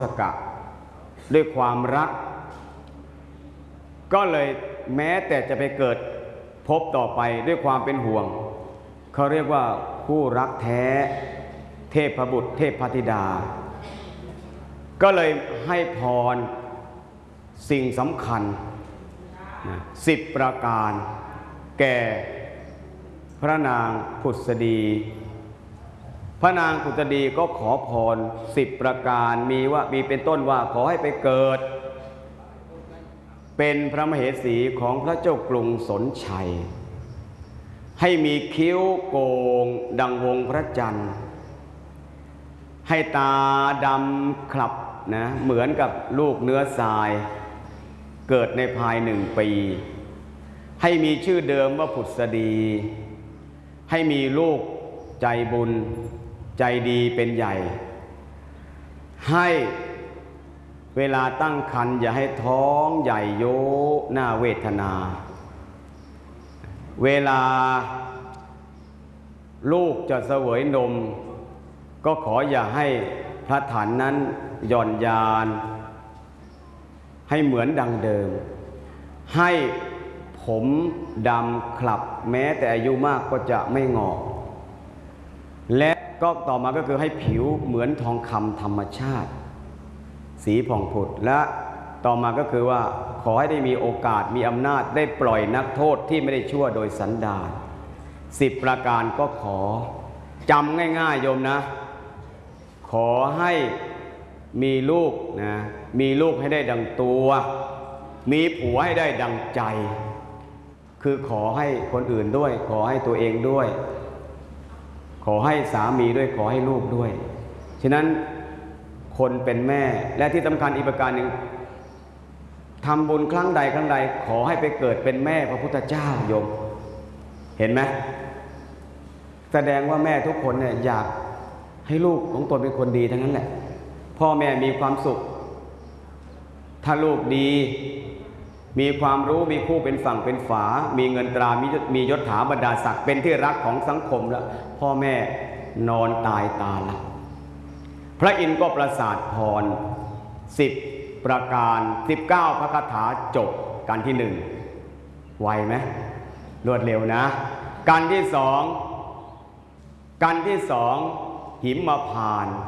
สกะด้วยความรักก็เลยแม้แต่จะไปเกิดพบต่อไปด้วยความเป็นห่วงเขาเรียกว่าคู่รักแท้เทพบุตรเทพธิดาก็เลยให้พรสิ่งสำคัญ10 ประการแก่พระนางผุษดีพระนางผุษดีก็ขอพร10 ประการมีเป็นต้นว่าขอให้ไปเกิดเป็นพระมเหสีของพระเจ้ากรุงสนชัยให้มีคิ้วโก่งดังวงพระจันทร์ให้ตาดำคลับนะเหมือนกับลูกเนื้อทรายเกิดในภาย1 ปีให้มีชื่อเดิมว่าผุษดีให้มีลูกใจบุญใจดีเป็นใหญ่ให้เวลาตั้งครรภ์อย่าให้ท้องใหญ่โยน่าเวทนาเวลาลูกจะเสวยนมก็ขออย่าให้พระฐานนั้นหย่อนยานให้เหมือนดังเดิมให้ผมดำคลับแม้แต่อายุมากก็จะไม่งอกและก็ต่อมาก็คือให้ผิวเหมือนทองคำธรรมชาติสีผ่องผุดและต่อมาก็คือว่าขอให้ได้มีโอกาสมีอำนาจได้ปล่อยนักโทษที่ไม่ได้ชั่วโดยสันดาน10 ประการก็ขอจำง่ายๆโยมนะขอให้มีลูกนะมีลูกให้ได้ดังตัวมีผัวให้ได้ดังใจคือขอให้คนอื่นด้วยขอให้ตัวเองด้วยขอให้สามีด้วยขอให้ลูกด้วยฉะนั้นคนเป็นแม่และที่สำคัญอีกประการหนึ่งทำบุญครั้งใดครั้งใดขอให้ไปเกิดเป็นแม่พระพุทธเจ้าโยมเห็นไหมแสดงว่าแม่ทุกคนเนี่ยอยากให้ลูกของตนเป็นคนดีทั้งนั้นแหละพ่อแม่มีความสุขถ้าลูกดีมีความรู้มีผู้เป็นฝั่งเป็นฝามีเงินตรามียศถาบรรดาศักดิ์เป็นที่รักของสังคมแล้วพ่อแม่นอนตายตาลับพระอินทร์ก็ประสาทพร10 ประการ19 พระคาถาจบการที่1ไวไหมรวดเร็วนะการที่2หิมพานต์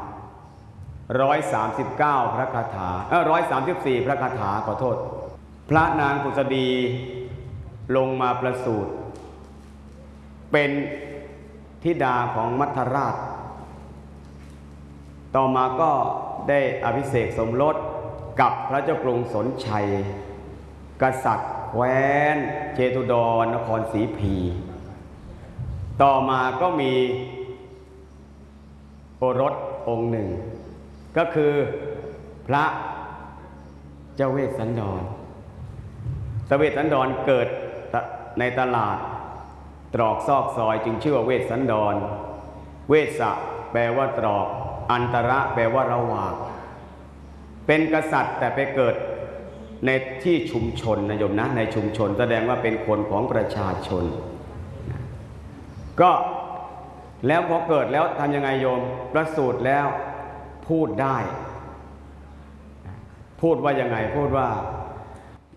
139 พระคาถา134 พระคาถาขอโทษพระนางผุษดีลงมาประสูติเป็นธิดาของมัทราชต่อมาก็ได้อภิเษกสมรสกับพระเจ้ากรุงสนชัยกษัตริย์แคว้นเชตุดรนครศรีพีต่อมาก็มีโอรสองค์หนึ่งก็คือพระเจ้าเวสสันดรเวสสันดรเกิดในตลาดตรอกซอกซอยจึงชื่อว่าเวสสันดรเวสะแปลว่าตรอกอันตระแปลว่าระหว่างเป็นกษัตริย์แต่ไปเกิดในที่ชุมชนนะโยมนะในชุมชนแสดงว่าเป็นคนของประชาชนก็แล้วพอเกิดแล้วทำยังไงโยมประสูติแล้วพูดได้พูดว่ายังไงพูดว่า